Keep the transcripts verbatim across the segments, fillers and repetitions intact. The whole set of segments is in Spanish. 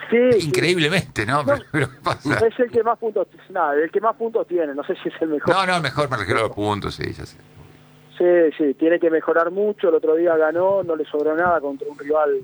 Sí, increíblemente, ¿no? no, Pero, pero ¿qué pasa? es el que más puntos, nada, el que más puntos tiene, no sé si es el mejor. No, no, mejor me refiero a los puntos, sí, ya sé. Sí, sí, tiene que mejorar mucho. El otro día ganó, no le sobró nada contra un rival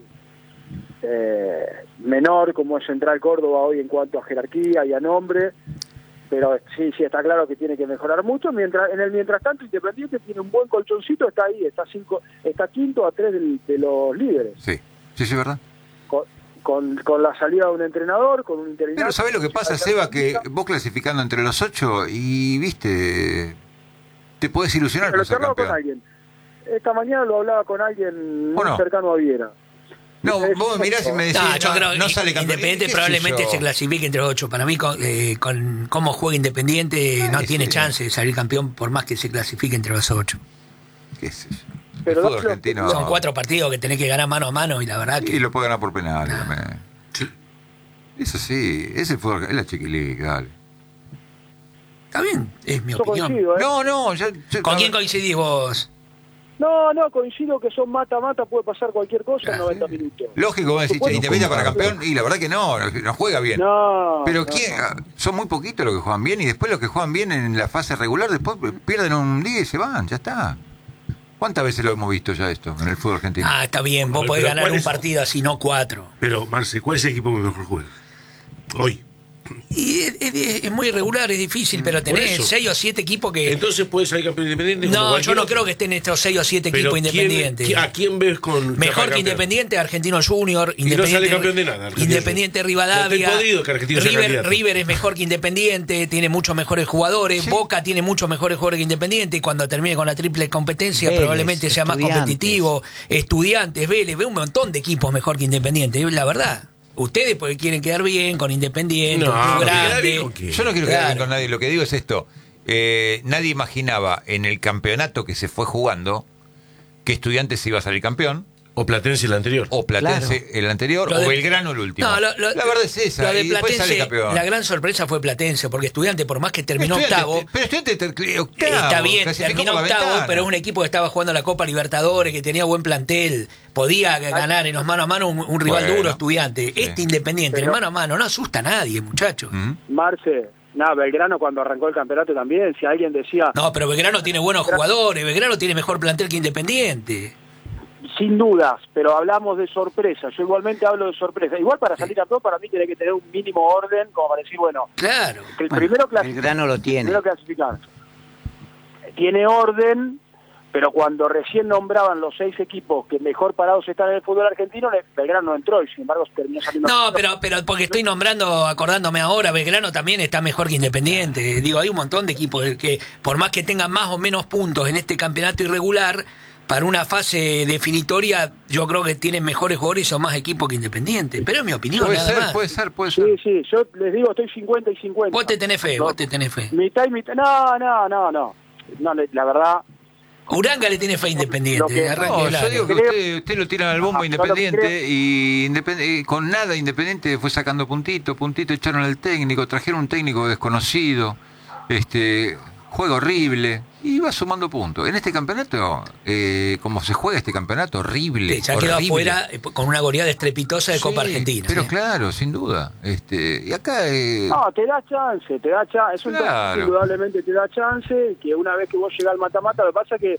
eh, menor como es Central Córdoba hoy en cuanto a jerarquía y a nombre. Pero sí, sí, está claro que tiene que mejorar mucho. Mientras en el mientras tanto, Independiente tiene un buen colchoncito, está ahí, está cinco, está quinto a tres del, de los líderes. Sí, sí, sí, ¿verdad? Con, con, con la salida de un entrenador, con un interinato. Pero ¿sabés lo que pasa, Seba? Que vos clasificando entre los ocho y, viste, te podés ilusionar Pero con lo ser charlaba campeón. con alguien. Esta mañana lo hablaba con alguien muy no? cercano a Viera. No, vos me mirás y me decís, No, no, yo creo no que sale campeón. Independiente ¿Qué sé probablemente yo? se clasifique entre los ocho. Para mí, con, eh, con cómo juega Independiente, Ay, no tiene sí. chance de salir campeón por más que se clasifique entre los ocho. ¿Qué sé yo? Pero El fútbol no, argentino... Son cuatro partidos que tenés que ganar mano a mano y la verdad que... Y lo puede ganar por penales No. también. Eso sí, ese fútbol, es la chiquiliga, dale. Está bien, es mi Yo opinión. coincido, ¿eh? No, no, yo... yo- ¿Con a quién ver, coincidís vos? No, no, coincido que son mata-mata, puede pasar cualquier cosa en Ah, noventa minutos. Lógico, vos decís, che, Supuesto- Independiente para campeón, y la verdad que no, no juega bien. No, Pero no, ¿quién? no. Son muy poquitos los que juegan bien y después los que juegan bien en la fase regular, después pierden un día y se van, ya está. ¿Cuántas veces lo hemos visto ya esto en el fútbol argentino? Ah, está bien, vos Pero, podés pero ganar ¿cuál un es? partido así, no cuatro. Pero, Marce, ¿cuál es el equipo que mejor juega? Hoy. Y es, es- es muy irregular, es difícil, pero tenés eso. seis o siete equipos que... Entonces puede salir campeón Independiente. como No, yo cualquier no otro. creo que estén estos seis o siete Pero equipos ¿quién- independientes. ¿A quién ves con Mejor que campeón? Independiente, Argentino Junior, Y no Independiente, sale campeón de nada, Argentino Independiente Junior. Rivadavia, No estoy podido que Argentino sea River, candidato. River es mejor que Independiente, tiene muchos mejores jugadores, Sí. Boca tiene muchos mejores jugadores que Independiente, y cuando termine con la triple competencia Vélez, probablemente sea más Estudiantes. competitivo, Estudiantes, Vélez, ve un montón de equipos mejor que Independiente, la verdad. Ustedes porque quieren quedar bien con Independiente, No, un club quedar grande. bien con quién. Yo no quiero quedar bien Claro. con nadie, lo que digo es esto. Eh, nadie imaginaba en el campeonato que se fue jugando que Estudiantes iba a salir campeón, O Platense el anterior. o Platense Claro. el anterior, Lo o de- Belgrano el último. No, lo- lo- la verdad es esa, lo de y después sale Platense, campeón. la gran sorpresa fue Platense, porque Estudiante, por más que terminó Estudiantes, octavo, Pero Estudiantes ter- octavo, está bien, clasificó terminó por la octavo, ventana. pero es un equipo que estaba jugando la Copa Libertadores, que tenía buen plantel, podía ganar en los mano a mano un, un rival Bueno, duro, Estudiante. sí. Este Independiente, Pero- el mano a mano, no asusta a nadie, muchachos. ¿Mm? Marce, nada, Belgrano cuando arrancó el campeonato también, si alguien decía, No, pero Belgrano tiene buenos jugadores, Belgrano tiene mejor plantel que Independiente. sin dudas, pero hablamos de sorpresa, yo igualmente hablo de sorpresa. Igual para salir campeón para mí tiene que tener un mínimo orden, como para decir, bueno, Claro. que el Bueno, primero clasificar. Belgrano lo tiene. Primero clasificar. Tiene orden, pero cuando recién nombraban los seis equipos que mejor parados están en el fútbol argentino, Belgrano no entró y sin embargo terminó saliendo. No, pero, pero porque estoy nombrando, acordándome ahora, Belgrano también está mejor que Independiente. Digo, hay un montón de equipos que, por más que tengan más o menos puntos en este campeonato irregular, para una fase definitoria, yo creo que tienen mejores jugadores y son más equipos que Independiente. Pero es mi opinión, Puede nada ser, más. puede ser, puede ser. Sí, sí, yo les digo, estoy cincuenta y cincuenta. Vos te tenés fe, No, vos te tenés fe. Mitad y mitad. No, no, no, no. No, le- la verdad. Uranga le tiene fe a Lo Independiente. que- arranque No, el yo año. digo que Creo- usted, usted lo tiran al bombo Ah, Independiente yo lo creo. y independ- eh, con nada Independiente fue sacando puntito, puntito, echaron al técnico, trajeron un técnico desconocido, este juega horrible y va sumando puntos. En este campeonato, eh, como se juega este campeonato, horrible. Ya quedó horrible. afuera eh, con una goleada estrepitosa de Copa Sí, Argentina. Pero ¿eh? claro, sin duda. Este, y acá eh, No, te da chance, te da chance. Es un Claro. torneo que indudablemente te da chance, que una vez que vos llegás al mata-mata, lo que pasa es que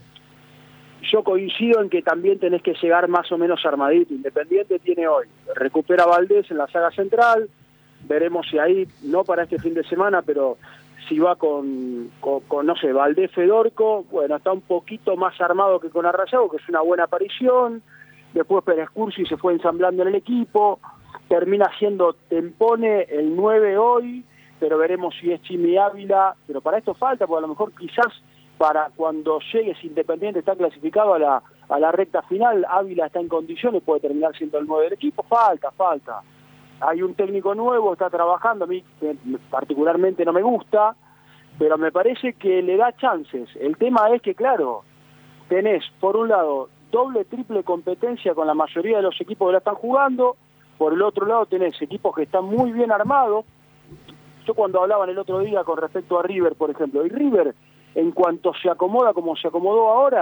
yo coincido en que también tenés que llegar más o menos armadito. Independiente tiene hoy, recupera a Valdés en la saga central, veremos si ahí, no para este fin de semana, pero si va con, con, con, no sé, Valdés Fedorco, bueno, está un poquito más armado que con Arrayado, que es una buena aparición. Después Pérez Cursi se fue ensamblando en el equipo, termina siendo Tempone el nueve hoy, pero veremos si es Chimi Ávila, pero para esto falta, porque a lo mejor quizás para cuando llegue, si Independiente está clasificado a la, a la recta final, Ávila está en condiciones, puede terminar siendo el nueve del equipo, falta, falta. Hay un técnico nuevo, está trabajando, a mí eh, particularmente no me gusta, pero me parece que le da chances. El tema es que, claro, tenés, por un lado, doble, triple competencia con la mayoría de los equipos que la están jugando, por el otro lado tenés equipos que están muy bien armados. Yo cuando hablaban el otro día con respecto a River, por ejemplo, y River, en cuanto se acomoda como se acomodó ahora,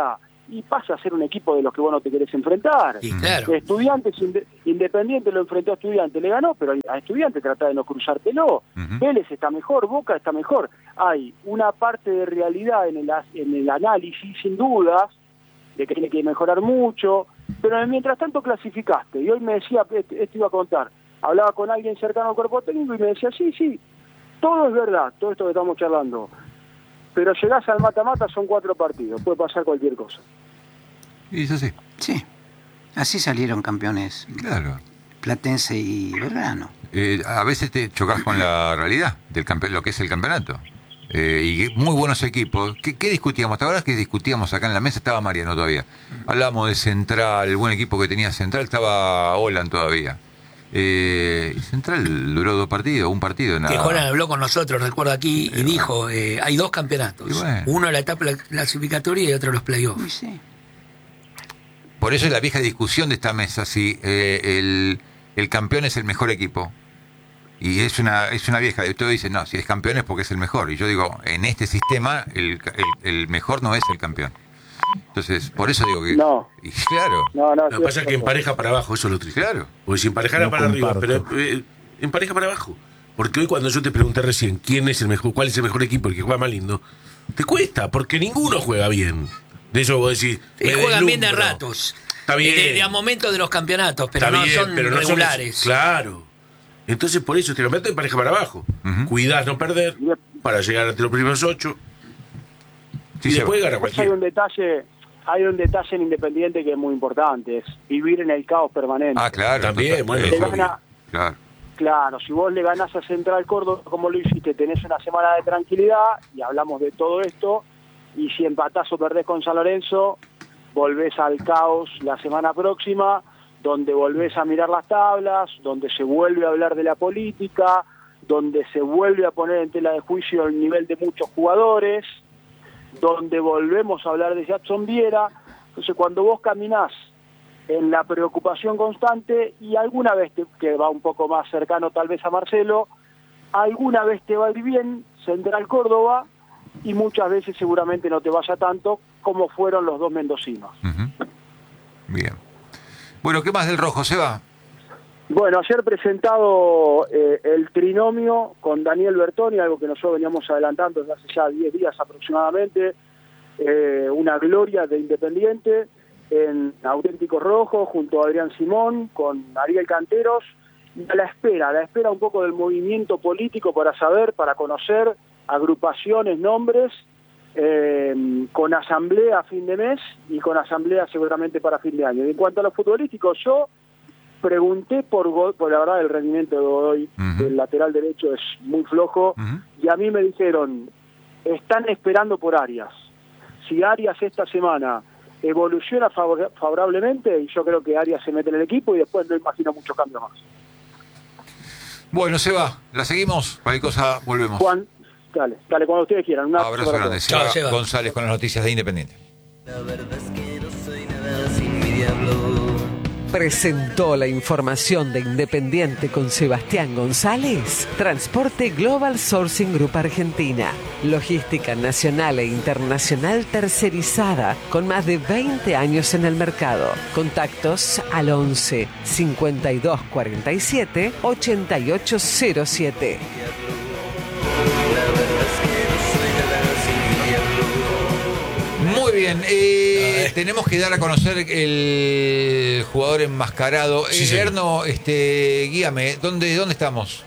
y pasa a ser un equipo de los que vos no te querés enfrentar. Y claro. Estudiantes, Independiente lo enfrentó a Estudiantes, le ganó, pero a Estudiantes trata de no cruzártelo. Uh-huh. Vélez está mejor, Boca está mejor. Hay una parte de realidad en el, en el análisis, sin dudas, de que tiene que mejorar mucho, pero mientras tanto clasificaste. Y hoy me decía, esto iba a contar, hablaba con alguien cercano al cuerpo técnico y me decía, sí, sí, todo es verdad, todo esto que estamos charlando. Pero llegás al mata-mata, son cuatro partidos, puede pasar cualquier cosa. Y eso sí. Sí, así salieron campeones. Claro. Platense y Belgrano. Eh, a veces te chocas con la realidad del campe- lo que es el campeonato. Eh, y muy buenos equipos. ¿Qué, qué discutíamos? ¿Te acuerdas que discutíamos acá en la mesa? Estaba Mariano todavía. Hablábamos de Central, el buen equipo que tenía Central, estaba Holland todavía. Eh, Central duró dos partidos, un partido. Nada. Que Holland habló con nosotros, recuerdo aquí, y eh, dijo, eh, hay dos campeonatos. Bueno. Uno la etapa clasificatoria y otro los playoffs. Sí. Por eso es la vieja discusión de esta mesa, si eh, el, el campeón es el mejor equipo. Y es una es una vieja, y todos dicen, no, si es campeón es porque es el mejor. Y yo digo, en este sistema, el, el, el mejor no es el campeón. Entonces, por eso digo que... No. Y claro. No, no, Lo que pasa es que empareja para abajo, eso es lo triste. Claro. Porque si emparejara No para comparto. arriba, pero eh, empareja para abajo. Porque hoy cuando yo te pregunté recién quién es el mejor, cuál es el mejor equipo, el que juega más lindo, te cuesta, porque ninguno juega bien. De eso vos decís... Y me juegan bien de deslumbro. ratos. Está bien. De, de a momentos de los campeonatos, pero Está no bien, son pero no regulares. Son, claro. Entonces por eso te lo meto en pareja para abajo. Uh-huh. Cuidás no perder para llegar entre los primeros ocho. Sí, y se después va. gana Después hay cualquiera. un detalle, hay un detalle en Independiente que es muy importante, es vivir en el caos permanente. Ah, claro. También, total. bueno, Eh, Le obvio. gana- claro. Claro, si vos le ganás a Central Córdoba como lo hiciste, tenés una semana de tranquilidad y hablamos de todo esto, y si empatás o perdés con San Lorenzo, volvés al caos la semana próxima, donde volvés a mirar las tablas, donde se vuelve a hablar de la política, donde se vuelve a poner en tela de juicio el nivel de muchos jugadores, donde volvemos a hablar de Jackson Viera. Entonces, cuando vos caminás en la preocupación constante y alguna vez te, que va un poco más cercano tal vez a Marcelo, alguna vez te va a ir bien Central Córdoba y muchas veces seguramente no te vaya tanto como fueron los dos mendocinos. Uh-huh. Bien. Bueno, ¿qué más del rojo, Seba? Bueno, ayer presentado eh, el trinomio con Daniel Bertoni, algo que nosotros veníamos adelantando desde hace ya diez días aproximadamente, eh, una gloria de Independiente en Auténtico Rojo, junto a Adrián Simón, con Ariel Canteros, y a la espera, a la espera un poco del movimiento político para saber, para conocer agrupaciones, nombres, eh, con asamblea a fin de mes y con asamblea seguramente para fin de año. Y en cuanto a los futbolísticos, yo pregunté por, Go- por la verdad el rendimiento de Godoy, Uh-huh. el lateral derecho es muy flojo, Uh-huh. y a mí me dijeron, están esperando por Arias. Si Arias esta semana evoluciona favor- favorablemente, y yo creo que Arias se mete en el equipo y después no imagino muchos cambios más. Bueno, Seba, la seguimos. Cualquier cosa, volvemos. Juan, dale, dale, cuando ustedes quieran. Un Abrazo para grande. todos. Seba Chao, Seba. González con las noticias de Independiente. La verdad es que no soy nada sin mi diablo. Presentó la información de Independiente con Sebastián González. Transporte Global Sourcing Group Argentina. Logística nacional e internacional tercerizada con más de veinte años en el mercado. Contactos al once cincuenta y dos cuarenta y siete ochenta y ocho cero siete. La verdad es que no soy nada sin mi diablo. Muy bien, eh, tenemos que dar a conocer el jugador enmascarado. Sí, Eh, señor. Erno, este, guíame, ¿dónde, ¿dónde estamos?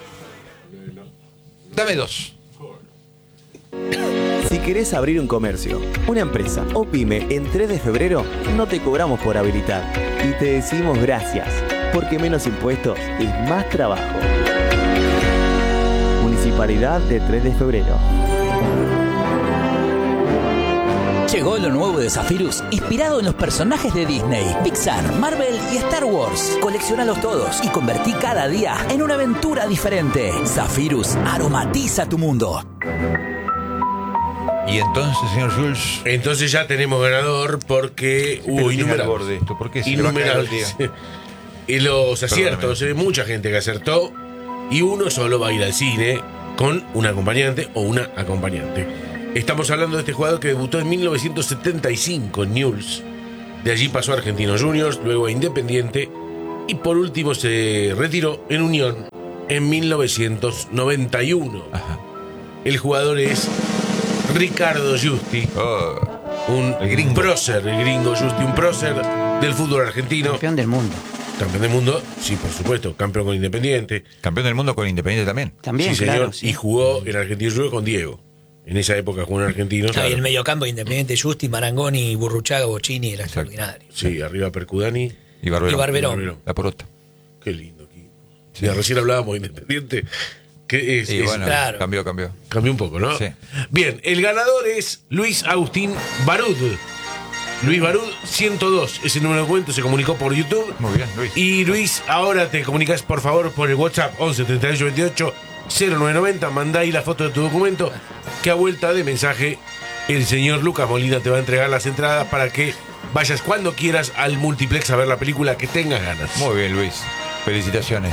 Dame dos. Si querés abrir un comercio, una empresa o pyme en tres de febrero, no te cobramos por habilitar. Y te decimos gracias, porque menos impuestos es más trabajo. Municipalidad de tres de febrero. Llegó lo nuevo de Zephyrus, inspirado en los personajes de Disney, Pixar, Marvel y Star Wars. Coleccionalos todos y convertí cada día en una aventura diferente. Zephyrus aromatiza tu mundo. Y entonces, señor Jules, Entonces ya tenemos ganador porque hubo innumerables. de esto? ¿Por qué se le va a caer el día? Innumerables. Y los aciertos, hay mucha gente que acertó y uno solo va a ir al cine con un acompañante o una acompañante. Estamos hablando de este jugador que debutó en mil novecientos setenta y cinco en Newell's. De allí pasó a Argentinos Juniors, luego a Independiente y por último se retiró en Unión en mil novecientos noventa y uno. Ajá. El jugador es Ricardo Giusti, Oh, un el gringo. prócer, el gringo Giusti, un prócer del fútbol argentino. Campeón del mundo. Campeón del mundo, sí, por supuesto, campeón con Independiente. campeón del mundo con Independiente también. También, sí, señor, claro. sí. y jugó en Argentinos Juniors con Diego. En esa época jugó en Argentinos. Ahí en el mediocampo Independiente, Justi, Marangoni, Burruchaga, Bocini, era extraordinario. Sí, arriba Percudani. Y Barberón. Y Barberón. Barberón. La porota. Qué lindo aquí. Sí, recién hablábamos de Independiente. Que es, Y es- bueno, claro. cambió, cambió. cambió un poco, ¿no? Sí. Bien, el ganador es Luis Agustín Barud. Luis Barud, ciento dos. Ese número de cuento se comunicó por YouTube. Muy bien, Luis. Y Luis, ahora te comunicas por favor por el WhatsApp once treinta y ocho veintiocho cero nueve noventa. Mandá ahí la foto de tu documento. Que a vuelta de mensaje, el señor Lucas Molina te va a entregar las entradas para que vayas cuando quieras al multiplex a ver la película que tengas ganas. Muy bien, Luis. Felicitaciones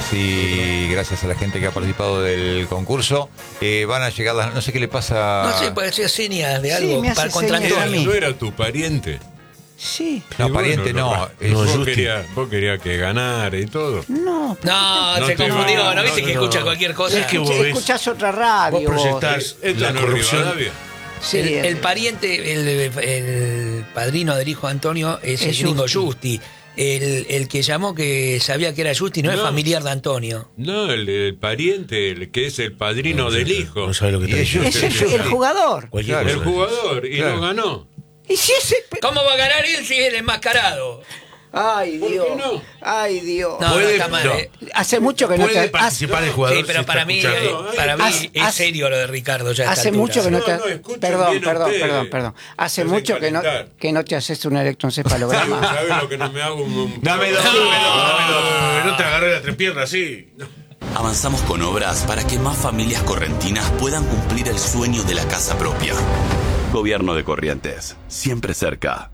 y gracias a la gente que ha participado del concurso. Eh, van a llegar las... No sé qué le pasa... No sé, puede ser señas de Sí, algo me hace para contra señas a Antonio. mí. ¿No era tu pariente? Sí. No, Y pariente bueno, no. lo- es- no, vos, Justi. querías, vos querías que ganara y todo. No, No, No se te- confundió, ¿no, no, viste no, que no. escucha cualquier cosa? Es que vos escuchás, ves- escuchás otra radio. Vos proyectás ¿Esta la no es corrupción. Rivadavia? Sí, el, el- el pariente, el, el padrino del hijo de Antonio es, Es el gringo Justi. Justi. El, el que llamó que sabía que era Justi no, es No. familiar de Antonio. No, el, el pariente, el que es el padrino No, del no, hijo. No sabe lo que está Y diciendo. Es el, el jugador. Cualquier Claro. El cosa. jugador, y Claro. no ganó. ¿Y si ese... ¿Cómo va a ganar él si es el enmascarado? Ay, ¿Por Dios. qué no? Ay, Dios. No, no Puede- está mal, no. ¿eh? Hace mucho que no Puede te... participar el jugador. Sí, pero si para está mí, escuchando. eh, para mí Hace- es hace- serio lo de Ricardo ya a esta Hace altura. mucho que no No, te... no, escuchen perdón, bien perdón, ustedes. perdón, perdón. Hace Hacen mucho que no, calentar. que no te haces un electroencefalograma. ¿Sabes lo que no me hago? Un, un- Dame dos, No. dame dos, dame dos. No te agarré las tres piernas, sí. Avanzamos con obras para que más familias correntinas puedan cumplir el sueño de la casa propia. Gobierno de Corrientes, siempre cerca.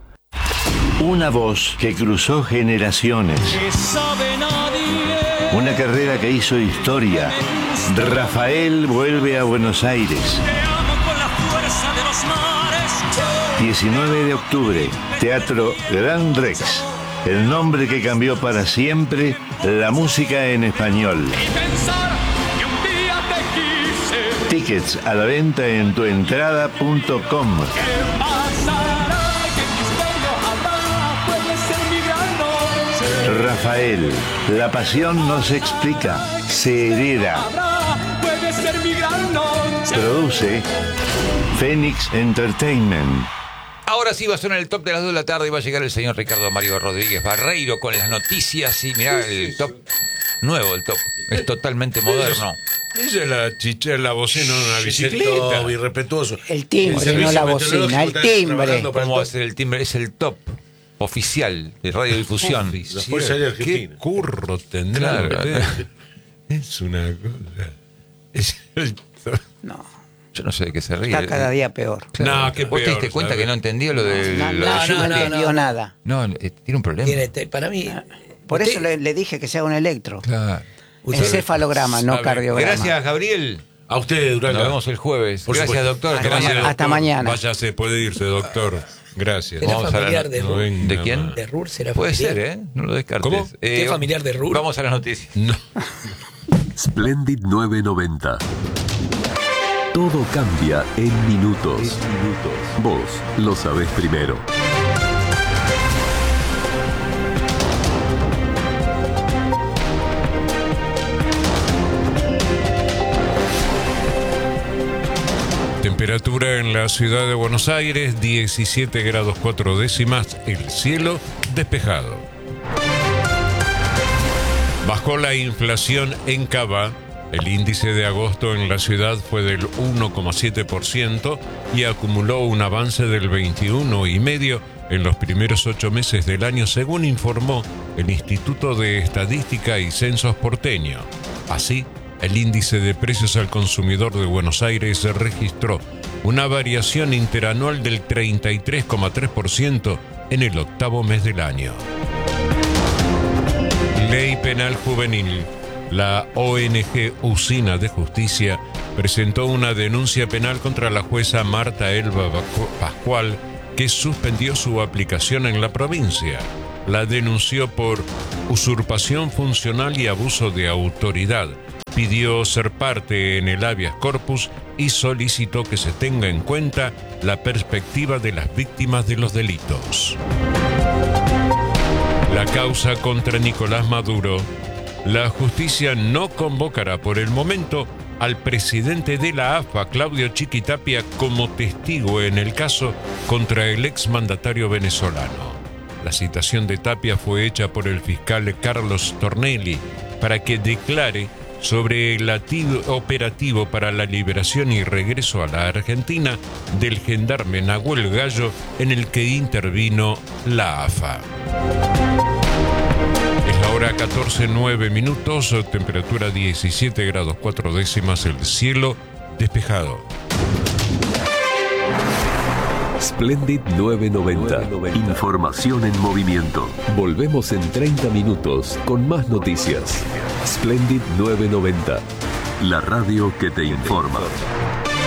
Una voz que cruzó generaciones. Una carrera que hizo historia. Rafael vuelve a Buenos Aires. diecinueve de octubre, Teatro Gran Rex. El nombre que cambió para siempre la música en español. Tickets a la venta en tuentrada punto com. Rafael, la pasión no se explica, se hereda. Produce Phoenix Entertainment. Ahora sí va a sonar el top de las dos de la tarde y va a llegar el señor Ricardo Mario Rodríguez Barreiro con las noticias y mirá el top nuevo, el top. Es totalmente moderno. Ella es la chicha, la bocina en una Es el bicicleta. top, irrespetuoso. El timbre, servicio no la meteorológico bocina, el está timbre. trabajando para ¿Cómo va a el top. ser el timbre? Es el top oficial de radiodifusión. La Fuerza Aérea ¿Qué Argentina. curro tendrá? Claro. usted? Es una cosa. Es el- No, Yo no sé de qué se ríe. está cada día peor. No, qué ¿Vos te peor, diste cuenta ¿sabes? que no entendió lo de No, lo no, de no, no, no entendió no. nada. No, eh, tiene un problema. Tiene este- para mí. Por usted- eso le, le dije que se haga un electro. Claro. usted- Encefalograma, no sabe. cardiograma. Gracias, Gabriel. A ustedes, Durán. Nos vemos el jueves. Por Gracias, supuesto. doctor. Hasta Hasta mañana. mañana. Hasta mañana. Váyase, puede irse, doctor. Gracias. ¿Será Vamos a la- familiar de no Rur? venga ¿De quién? más. ¿De Rur será Puede familiar? ser, ¿eh? No lo descartes. ¿Cómo? Eh, ¿Qué familiar de Rur? Vamos a las noticias. No. Splendid nueve noventa. Todo cambia en minutos. Vos lo sabés primero. Temperatura en la ciudad de Buenos Aires, diecisiete grados cuatro décimas, el cielo despejado. Bajó la inflación en Cava. El índice de agosto en la ciudad fue del uno coma siete por ciento y acumuló un avance del veintiuno coma cinco por ciento en los primeros ocho meses del año, según informó el Instituto de Estadística y Censos porteño. Así, el índice de precios al consumidor de Buenos Aires registró una variación interanual del treinta y tres coma tres por ciento en el octavo mes del año. Ley Penal Juvenil. La O N G Usina de Justicia presentó una denuncia penal contra la jueza Marta Elba Pascual, que suspendió su aplicación en la provincia. La denunció por usurpación funcional y abuso de autoridad. Pidió ser parte en el habeas corpus y solicitó que se tenga en cuenta la perspectiva de las víctimas de los delitos. La causa contra Nicolás Maduro. La justicia no convocará por el momento al presidente de la A F A, Claudio Chiquitapia, como testigo en el caso contra el exmandatario venezolano. La citación de Tapia fue hecha por el fiscal Carlos Tornelli para que declare sobre el operativo para la liberación y regreso a la Argentina del gendarme Nahuel Gallo, en el que intervino la A F A. Es la hora catorce, nueve minutos, temperatura diecisiete grados cuatro décimas, el cielo despejado. Splendid novecientos noventa. Información en movimiento. Volvemos en treinta minutos con más noticias. Splendid novecientos noventa. La radio que te informa.